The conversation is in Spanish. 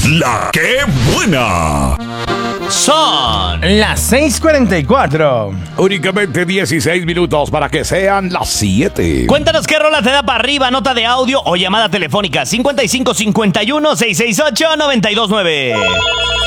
La que buena. Son las 6:44. Únicamente 16 minutos para que sean las 7. Cuéntanos qué rola te da para arriba, nota de audio o llamada telefónica 5551-668-929.